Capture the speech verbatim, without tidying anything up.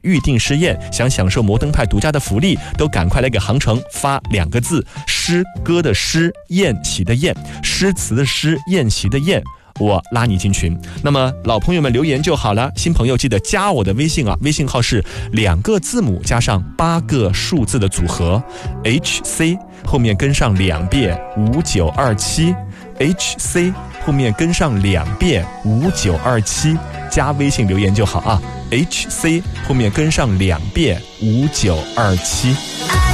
预定试验，想享受摩登派独家的福利，都赶快来给航程发两个字：诗歌的诗，宴席的宴，诗词的诗，宴席的宴。我拉你进群。那么老朋友们留言就好了，新朋友记得加我的微信啊，微信号是两个字母加上八个数字的组合 H C， 后面跟上两遍五九二七 H C， 后面跟上两遍五九二七，加微信留言就好啊， H C 后面跟上两遍五九二七。